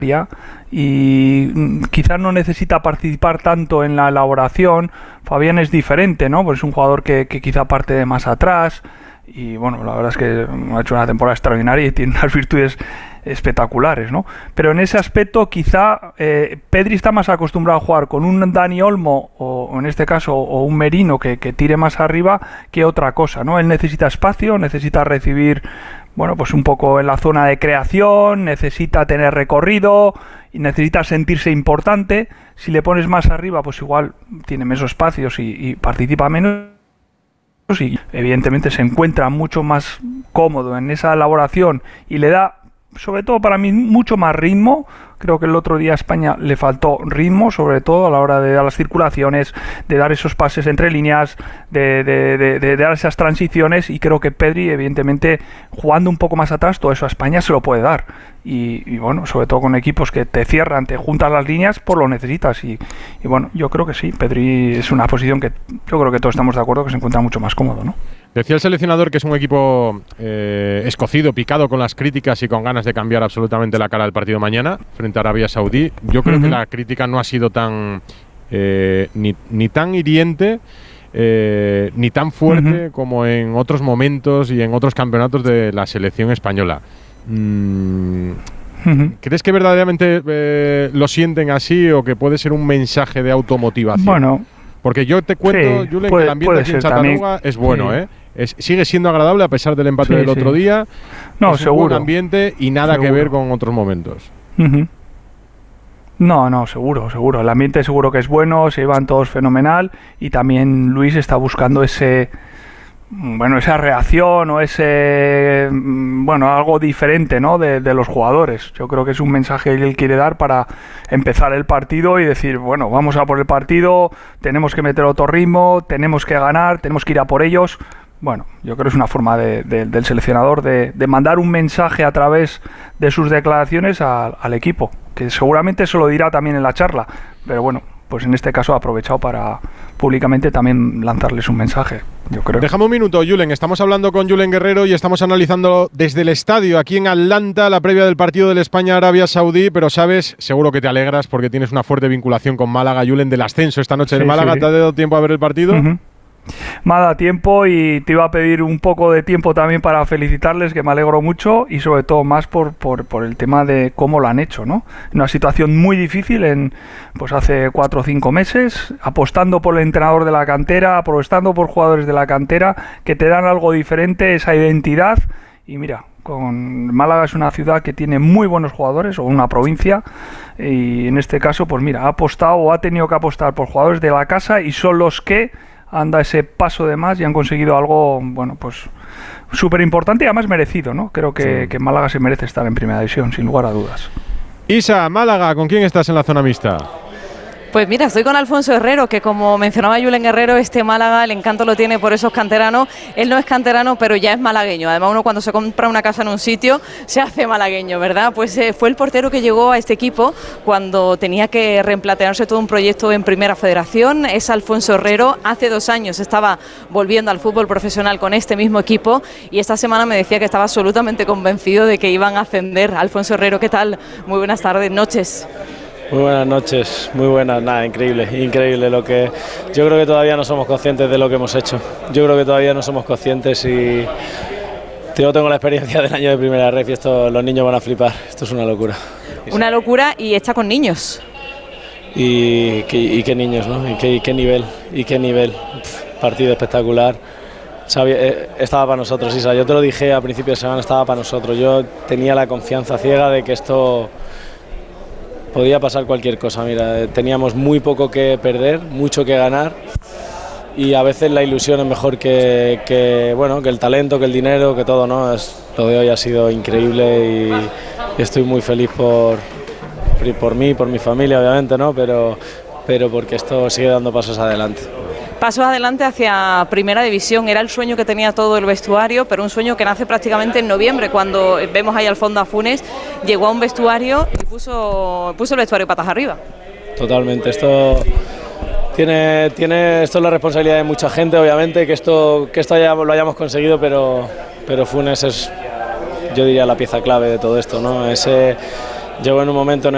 y quizás no necesita participar tanto en la elaboración. Fabián es diferente, ¿no? Pues es un jugador que quizá parte de más atrás y bueno, la verdad es que ha hecho una temporada extraordinaria y tiene unas virtudes espectaculares, ¿no? Pero en ese aspecto quizá Pedri está más acostumbrado a jugar con un Dani Olmo o en este caso o un Merino que tire más arriba que otra cosa, ¿no? Él necesita espacio, necesita recibir, bueno, pues un poco en la zona de creación, necesita tener recorrido y necesita sentirse importante. Si le pones más arriba, pues igual tiene menos espacios y participa menos y evidentemente se encuentra mucho más cómodo en esa elaboración y le da, sobre todo para mí, mucho más ritmo. Creo que el otro día a España le faltó ritmo, sobre todo a la hora de dar las circulaciones, de dar esos pases entre líneas, de dar esas transiciones, y creo que Pedri, evidentemente, jugando un poco más atrás, todo eso a España se lo puede dar. Y bueno, sobre todo con equipos que te cierran, te juntan las líneas, pues lo necesitas. Y bueno, yo creo que sí, Pedri es una posición que yo creo que todos estamos de acuerdo que se encuentra mucho más cómodo, ¿no? Decía el seleccionador que es un equipo escocido, picado con las críticas y con ganas de cambiar absolutamente la cara del partido mañana frente a Arabia Saudí. Yo creo que la crítica no ha sido tan ni tan hiriente ni tan fuerte como en otros momentos y en otros campeonatos de la selección española. ¿Crees que verdaderamente lo sienten así o que puede ser un mensaje de automotivación? Bueno, porque yo te cuento, Julen, que el ambiente aquí en Chattanooga es bueno, sigue siendo agradable a pesar del empate del otro día. No, es seguro. Un buen ambiente y nada que ver con otros momentos. No, seguro. El ambiente seguro que es bueno, se llevan todos fenomenal y también Luis está buscando esa reacción o algo diferente, ¿no? de los jugadores. Yo creo que es un mensaje que él quiere dar para empezar el partido y decir, bueno, vamos a por el partido, tenemos que meter otro ritmo, tenemos que ganar, tenemos que ir a por ellos. Bueno, yo creo que es una forma del seleccionador de mandar un mensaje a través de sus declaraciones al equipo, que seguramente se lo dirá también en la charla, pero bueno, pues en este caso ha aprovechado para públicamente también lanzarles un mensaje, yo creo. Déjame un minuto, Julen. Estamos hablando con Julen Guerrero y estamos analizando desde el estadio aquí en Atlanta la previa del partido del España-Arabia Saudí, pero sabes, seguro que te alegras porque tienes una fuerte vinculación con Málaga, Julen, del ascenso esta noche del Málaga. ¿Te ha dado tiempo a ver el partido? Me ha dado tiempo y te iba a pedir un poco de tiempo también para felicitarles, que me alegro mucho y sobre todo más por el tema de cómo lo han hecho, ¿no? Una situación muy difícil pues hace 4 o 5 meses, apostando por el entrenador de la cantera, apostando por jugadores de la cantera que te dan algo diferente, esa identidad. Y mira, Málaga es una ciudad que tiene muy buenos jugadores, o una provincia, y en este caso, pues mira, ha apostado o ha tenido que apostar por jugadores de la casa y son los que han dado ese paso de más y han conseguido algo, bueno, pues súper importante y además merecido, ¿no? Creo que Málaga se merece estar en primera división, sin lugar a dudas. Isa, Málaga, ¿con quién estás en la zona mixta? Pues mira, estoy con Alfonso Herrero, que como mencionaba Julen Guerrero, Málaga, el encanto lo tiene por esos canteranos. Él no es canterano, pero ya es malagueño. Además, uno cuando se compra una casa en un sitio, se hace malagueño, ¿verdad? Pues fue el portero que llegó a este equipo cuando tenía que replantearse todo un proyecto en Primera Federación. Es Alfonso Herrero. Hace 2 años estaba volviendo al fútbol profesional con este mismo equipo y esta semana me decía que estaba absolutamente convencido de que iban a ascender. Alfonso Herrero, ¿qué tal? Muy buenas tardes, noches. Muy buenas noches, muy buenas, nada, increíble lo que... Yo creo que todavía no somos conscientes de lo que hemos hecho, yo creo que todavía no somos conscientes y yo tengo la experiencia del año de Primera Ref y esto los niños van a flipar, esto es una locura. Una locura y está con niños. Y qué niños, ¿no? Y qué nivel, partido espectacular. Estaba para nosotros, Isa, yo te lo dije a principio de semana, estaba para nosotros, yo tenía la confianza ciega de que esto... Podía pasar cualquier cosa, mira, teníamos muy poco que perder, mucho que ganar y a veces la ilusión es mejor que el talento, que el dinero, que todo, ¿no? Lo de hoy ha sido increíble y estoy muy feliz por mí, por mi familia, obviamente, ¿no? Pero porque esto sigue dando pasos adelante. Pasos adelante hacia Primera División, era el sueño que tenía todo el vestuario, pero un sueño que nace prácticamente en noviembre, cuando vemos ahí al fondo a Funes, llegó a un vestuario y puso el vestuario patas arriba. Totalmente, esto es la responsabilidad de mucha gente, obviamente, que esto ya lo hayamos conseguido, pero Funes es, yo diría, la pieza clave de todo esto, ¿no? Llegó en un momento en